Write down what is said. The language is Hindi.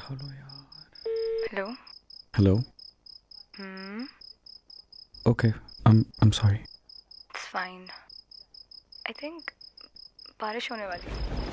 हेलो यार. Hello. Hello. Hmm. Okay. I'm sorry. It's fine. I think बारिश होने वाली है.